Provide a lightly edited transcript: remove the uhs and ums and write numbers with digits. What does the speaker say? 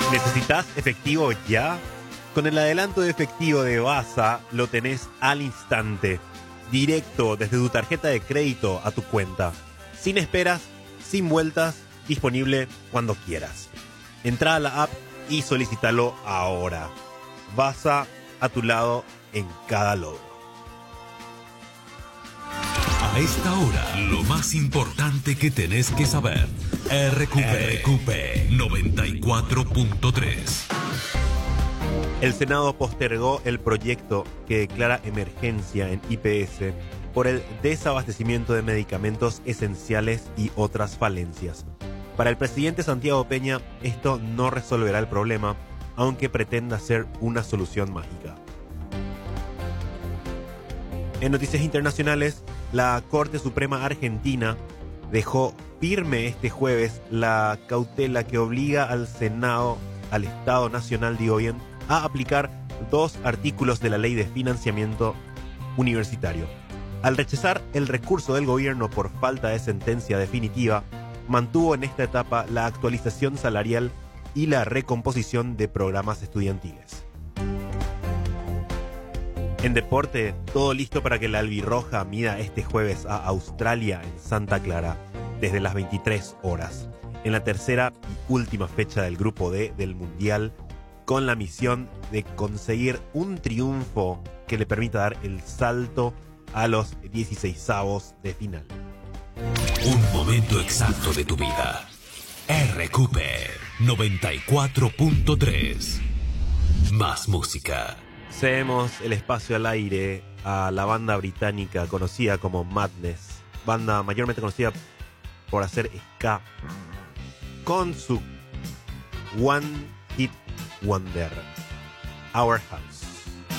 ¿Necesitas efectivo ya? Con el adelanto de efectivo de Vasa lo tenés al instante, directo desde tu tarjeta de crédito a tu cuenta, sin esperas, sin vueltas, disponible cuando quieras. Entra a la app y solicítalo ahora. Vasa, a tu lado en cada logro. A esta hora, lo más importante que tenés que saber. RQP 94.3. El Senado postergó el proyecto que declara emergencia en IPS por el desabastecimiento de medicamentos esenciales y otras falencias. Para el presidente Santiago Peña, esto no resolverá el problema, aunque pretenda ser una solución mágica. En noticias internacionales, la Corte Suprema Argentina dejó firme este jueves la cautela que obliga al Senado, al Estado Nacional, digo bien, a aplicar 2 artículos de la Ley de Financiamiento Universitario. Al rechazar el recurso del gobierno por falta de sentencia definitiva, mantuvo en esta etapa la actualización salarial y la recomposición de programas estudiantiles. En deporte, todo listo para que la albirroja mida este jueves a Australia en Santa Clara desde las 23 horas, en la tercera y última fecha del Grupo D del Mundial, con la misión de conseguir un triunfo que le permita dar el salto a los 16avos de final. Un momento exacto de tu vida. RQP 94.3. Más música. Cedemos el espacio al aire a la banda británica conocida como Madness, banda mayormente conocida por hacer ska, con su One Hit Wonder, Our House.